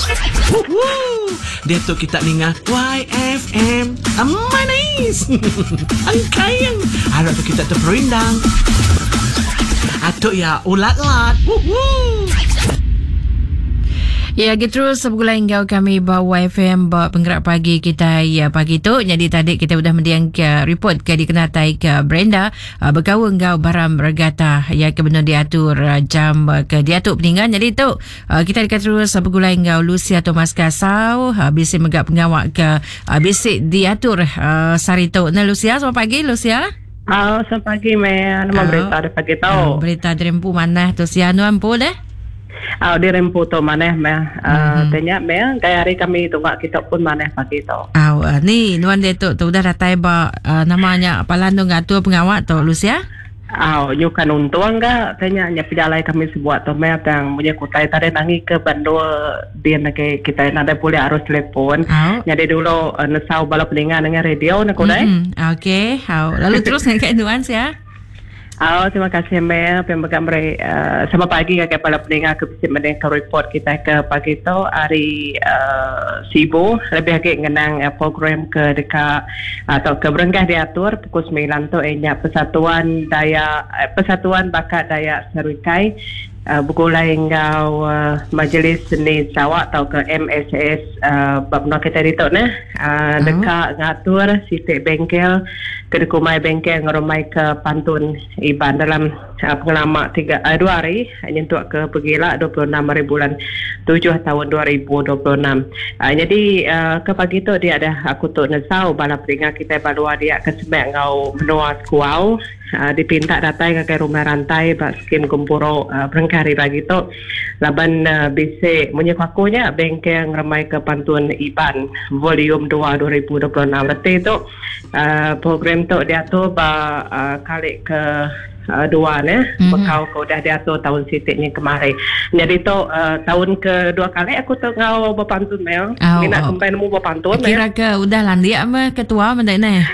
Dia tu kita dengar YFM Manis. Angkayang. Harap tu kita terperindang. Atuk ya ulat-lat. Ya, terus sebulan engkau kami bawa YFM bawa penggerak pagi kita ya pagi tu. Jadi tadi kita sudah mendiang ke report ke dikenatai ke Brenda berkawa engkau barang regata ya ke benar diatur jam ke diatur peningan. Jadi tu kita dekat terus sebulan engkau Lucia Thomas Kasau bisik megak pengawak ke bisik diatur sari tu. Nah Lucia, selamat pagi Lucia. Selamat pagi Mel. Nama berita ada pagi tahu. Berita dirempu mana tu sianu ampu deh. Di rempu tu maneh Mel. Tanya Mel, gaya hari kami tunggak kita pun maneh pagi tu. Ni nuan dia tu udah datai ba namanya Palandong ngatur pengawak tu Lucia. Nyukan untung enggak tanya nya pidalai kami sebuat tu Mel yang punya kutai tadi nangi ke Bandung dia nak kita nak boleh harus telefon. Jadi dulu nesau bala peningan dengan radio nak kutai. Okey, lalu terus dengan nuan ya. Terima kasih Mel. Sama pagi kakak kepala pendengar ke bisik mendengar report kita ke pagi tu hari Sibu lebih agak ngenang program ke dekat atau ke Berenggah diatur pukul 9 tu Persatuan Bakat Dayak Serikai bukulai engkau Majlis Seni Sarawak atau ke MSS babno kita itu dekat ngatur sitik bengkel ke dekumai bengkel ngerumai ke pantun Iban dalam pengalaman 2 hari nyentuh ke pergila 26 hari bulan 7 tahun 2026. Jadi ke pagi tu dia ada aku tu nesau bala peringat kita balua dia ke semek ngau menua skuau dipinta datai ke rumah rantai bak skim kumpuro berengkari lagi tu laban bisik menyekakunya bengkel ngerumai ke pantun Iban volume 2 2026 letih tu program tu dia tu kali ke dua bekau kau dah diatur tahun sitiknya kemarin. Jadi tu tahun kedua kali aku tu ngau berpantun Mel. Minat sampai nemu berpantun Mel. Kira ke udah landia mah ketua mendai nah.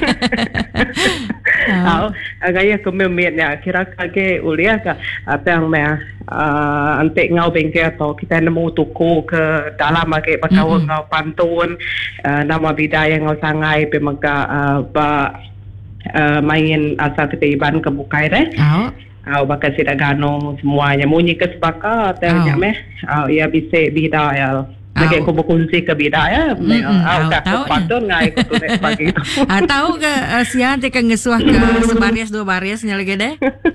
Gaya kememiatnya kira ke uliah ke apa yang Mel antek ngau bengkel atau kita nemu tuku ke dalam lagi bekau ngau pantun nama bidaya ngau sangai pemega main asal kita Iban ke bukai deh. Bakal sidak ganong semuanya munyi ke sepakat tanya meh. Ya bisa bidaya. Lagi aku berkunci ke bidaya. Tak patut ngai aku tulis pagi itu. Tahu ke siang tekan ngesuah ke sebaris 2 barisnya lagi deh.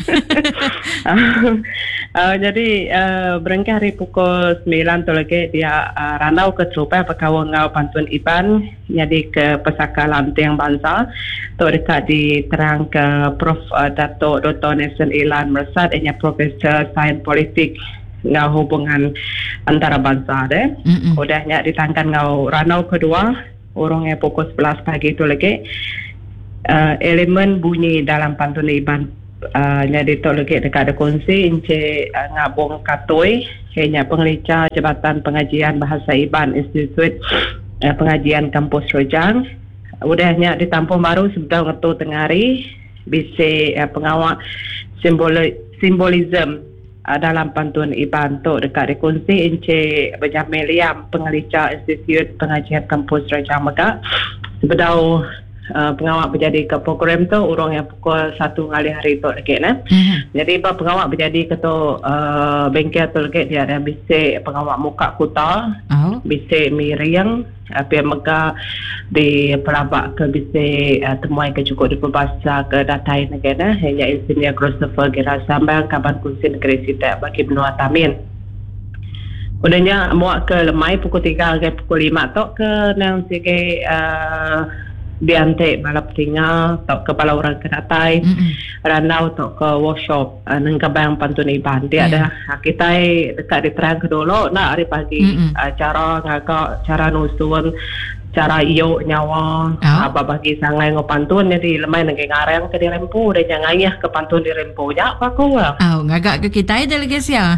Jadi berengkah hari pukul 9 tu lagi dia ranau ke Trupai berkawan ngau pantun Iban jadi ke Pesaka Lanteng Bangsa tu dekat diterang ke Prof Dato' Dr. Nelson Ilan Mersat ianya Profesor Sains Politik ngau hubungan antara bangsa deh. Udahnya ditangkan ngau ranau kedua orangnya pukul 11 pagi tu lagi elemen bunyi dalam pantun Iban jadi tu lagi dekat ada kongsi ince ngabung katoi hanya pengelicah Jabatan Pengajian Bahasa Iban Institut Pengajian Kampus Rojang udahnya ditampung baru sebelum ngetu tengari bisa pengawak simbolism dalam pantun Iban tu dekat ada kongsi ince Benjamin Liam Pengelicah Institut Pengajian Kampus Rojang Mega sebelum pengawak berjadi ke program tu orang yang pukul 1 hari tu lagi jadi pengawak berjadi ke tu bengkel tu lagi dia ada bisik pengawak muka kuta bisik miriang pihak Mega di pelabak ke bisik temuai ke cukup di perbahasa ke datai negara hanya Insinyur Christopher Gira Sambang Kaban Kunci Negeri Sidak bagi benua Tamin. Udahnya muak ke lemai pukul 3 ke pukul 5 tu ke nang sige diantek balap tinggal atau kepala orang kedatai ranau atau ke workshop nang kabang pantun Iban dia ada kita dekat diterang ke dulu nak hari pagi cara ngagak cara nusun cara iyo nyawa apa bagi sangai ngopantun jadi lemai nang ngarang ke di lempu dan yang ayah ke pantun di lempu ya apa kau ngagak ke kita delegasi ya.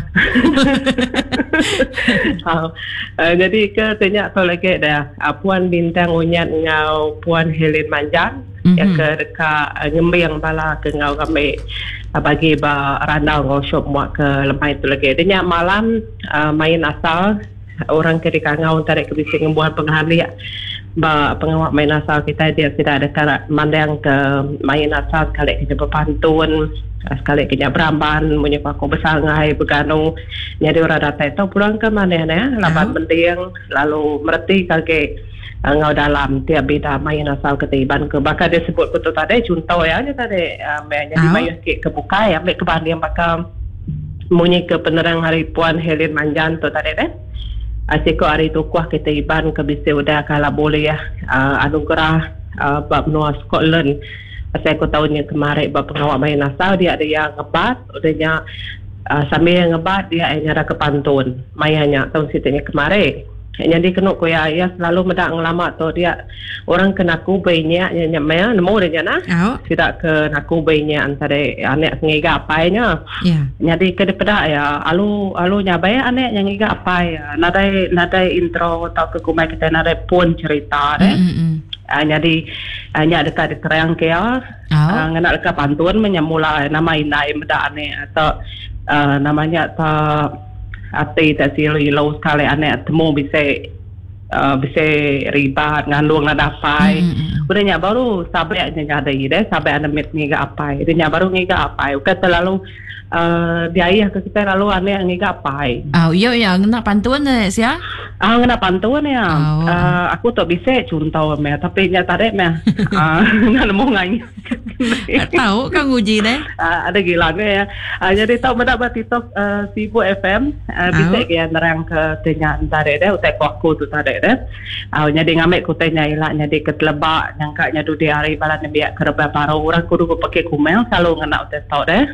Jadi ke tanya tu lagi dah Puan Bintang Unyat ngau Puan Helen Manjang yang ke dekat ngembang bala ke ngau kami bagi ba ranau ngau shop muak ke lemai tu lagi. Dia malam main asal orang ke dikangau tarik ke bising buat penghaliak pengawak main asal kita dia tidak ada karat mandang ke main asal sekali kita berpantun sekali kita beramban punya paku bersangai berganu jadi orang datang itu pulang ke mana laban mendiang lalu mereti kaki ngau dalam tiap beda main asal ketiban ke bakal dia sebut betul tadi contoh ya tadi jadi main kebuka ya ambil kebandian bakal munyi ke penerang hari Puan Helen Manjan tu tadi deh. Asiko hari tu kuah kita iban ke bisa udah kalau boleh ya anugerah bab Noah Scotland. Saya aku tahunnya kemarin bab pengawal main asal dia ada yang ngebat, udahnya sambil yang ngebat dia nyara ke pantun. Mayanya tahun situnya kemarin. Jadi kena ko ya selalu medak ngelama tu dia orang kena kubainya nyamanya nemu dia na tidak ke nakubainya antara anak ngiga apainya jadi ke depada ya alu nyabai anak yang ngiga apai nadai intro atau ke kumai kita nadai pun cerita deh jadi hanya dekat terang ke ya ngena dekat pantun menyamula nama inai medak ane atau namanya atau ati tak silau sekali anak temu bisa ribat ngandung nada apai udahnya baru sampai ada ide sampai ada ngiga apai udahnya baru ngiga apai udah terlalu dia ayah ke kita lalu anak ngiga apai iya ngena pantun sia ngena pantun ya aku tak bisa contoh tapi nyata deh nggak nemu ngai tahu kan uji deh ada gilanya ya jadi tahu mendak batitok Sibu FM bisa ya nerang ke tanya tadi deh utek aku tu tadi deh jadi ngambil ku tanya ilaknya di ketelebak nyangkanya du di hari balan biak kerba baru orang kudu pakai kumel selalu ngena utek tahu deh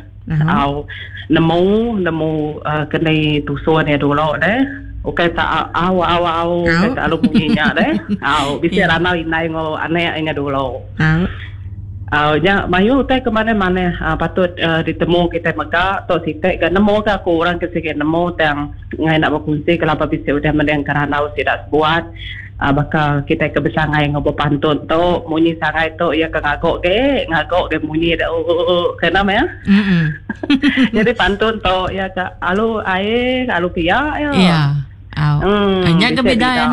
nemu kena tusuan ya dulu deh okay tak aw tak alu bunyinya deh bisa ranau inai ngo aneh dulu ya mayu teh kemana-mana patut ditemu kita mega atau sitek kan nemu ke aku orang kesini nemu yang ngai nak berkunci kelapa bisa udah mendeng kerana tidak buat bakal kita kebesangai ngobrol pantun tu munyi sangai tu ya ngagok ke munyi dah kenapa ya jadi pantun tu ya alu air alu pia ya hanya kebedaan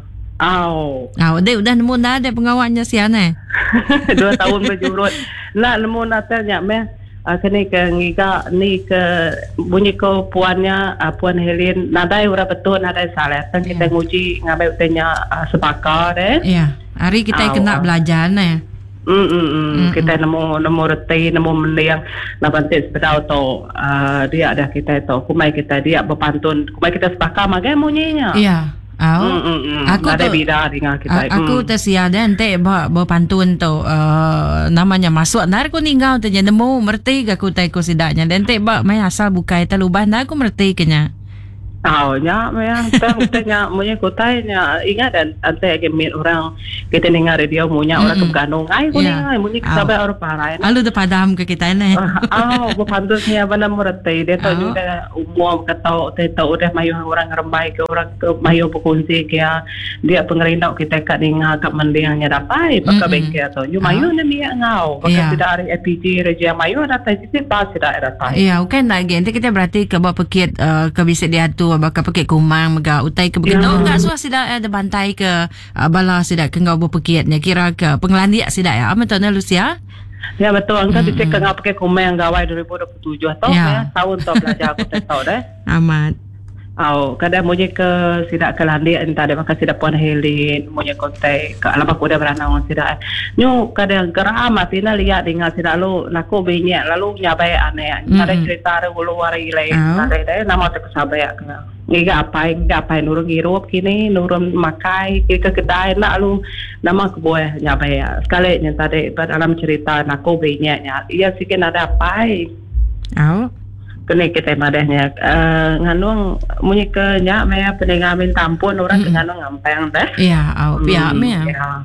udah nemu dah ada pengawalnya siapa 2 tahun berjurut nak nemu natanya kena ke ngiga ni ke bunyi ko puannya Puan Helen nadai ura betul nadai salah kan kita nguji ngambil tanya sepakar hari kita kena belajar kita nemu reti nemu mendiang nabantis bedau to dia ada kita tu kumai kita dia berpantun kumai kita sepakar magai munyinya aku ada bida dengan kita aku tersiada ente bawa pantun tu namanya masuk nar aku ninggal tu nemu merti aku tai ko sidaknya dan ente mai asal bukai talubah nar aku merti kenya nya tanya punya kotanya ingat dan ante gemit orang kita dengar radio punya orang keganong ai kuningai punya sampai orang parai alu de padam ke kita ni berpantusnya bana murati dia tu juga umum kata tahu udah mayu orang rembai ke orang ke mayu berkunci dia pengerindau kita kat dengar kat mendiangnya dapat pakai bengkel tu you mayu ni dia ngau pakai tidak hari APG reja mayu ada tai sisi pas tidak ada tai kan lagi nanti kita berarti ke bawa pekit ke bisa diatur bakal pakai kumang mega utai ke begitu enggak suah sidak ada bantai ke bala sidak ke ngau berpekitnya kira ke penglandiak sidak ya amat tu Lucia ya betul angka dicek ke ngau pakai kumang gawai 2027 tu tahun tu belajar aku tahu deh amat kadang mungkin ke sidak ke landi entah ada maka sidak Puan Helen mungkin kontak ke alam aku dah beranang sidak nyu kadang geram atina lihat dengan sidak lu naku banyak lalu nyabai aneh ada cerita lu wari lain ada nama tu kesabayak ngiga apa nurung hirup kini nurung makai ke kedai nak lu nama kebuah nyabai sekali yang tadi dalam cerita naku banyaknya iya sikit ada apa kena kita madahnya nganung munyi ke nya me penengamin tampun orang nganung ngampang dah pihak me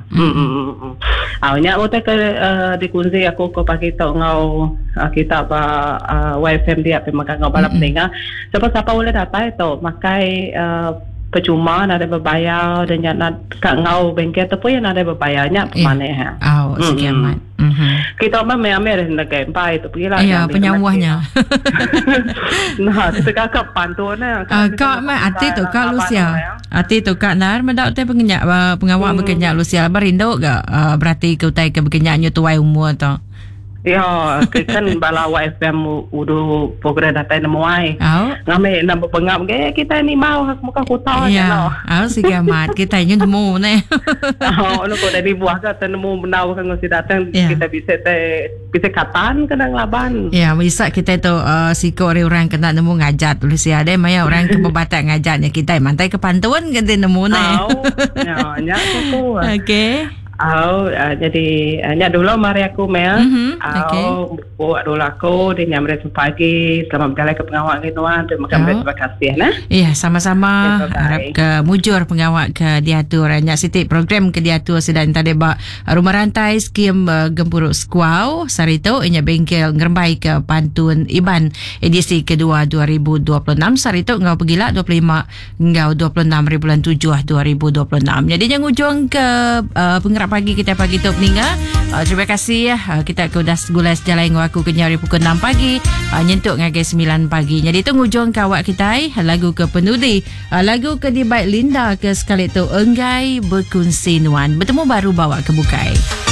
nya otak ke dikunci aku ko pakai tau ngau kita WFM dia pemakai ngau balap pendengar siapa boleh dapat itu makai percuma ada berbayar dan nak kat ngau bengkel tu pun yang ada berbayarnya pemane sekian mat Kita memang nak empai tu pergilah. Ya, penyawahnya. Nah, kita kakak pantuannya. Kak mai ati tu Kak Lucia. Ati tu Kak Nar mendak teh pengenyak pengawak berkenyak Lucia barindo gak berarti kau tai ke berkenyaknya tuai umur tu. Ya, kan bala YFM udah program data nemuai. Ngame nak pengap ke kita ni mau hak muka kota ya. Sige mat kita nyu nemu ne. Ono ko dari buah ka nemu menau kan ngosi datang kita bisa katan kadang laban. Ya, bisa kita tu siko orang kena nemu ngajat tulis ya. Ada maya orang ke bebatak ngajatnya kita mantai ke pantuan kan nemu ne. Ya, nya tu. Okey. Jadi nya dulu mari aku Mel. Buat dulu aku dia nyamre pagi selamat berjalan ke pengawal kinuan terima kasih nah. Iya, sama-sama harap ke mujur pengawal ke diatur nya sitik program ke diatur sedang tadi bak rumah rantai skim gempuruk skuau sarito inya bengkel ngerembai ke pantun Iban edisi kedua 2026 sarito ngau pergila 25 ngau 26 bulan 7 2026. Jadi yang ujung ke penggerak pagi kita pagi tu meninggal. Terima kasih ya. Kita ke udah gulai sejalan dengan aku kenyari pukul 6 pagi nyentuk ngagai 9 pagi. Jadi tu ngujung kawak kita lagu ke penudi lagu ke di baik Linda ke sekali tu enggai berkunsi nuan. Bertemu baru bawa ke bukai.